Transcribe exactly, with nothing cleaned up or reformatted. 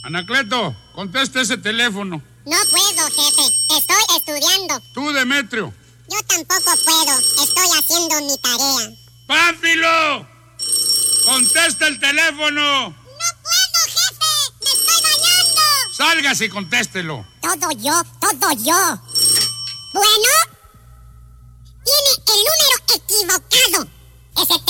Anacleto, contesta ese teléfono. No puedo, jefe. Estoy estudiando. Tú, Demetrio. Yo tampoco puedo. Estoy haciendo mi tarea. ¡Pánfilo! ¡Contesta el teléfono! ¡No puedo, jefe! ¡Me estoy bañando! ¡Sálgase y contéstelo! Todo yo, todo yo. Bueno, tiene el número equivocado. Ese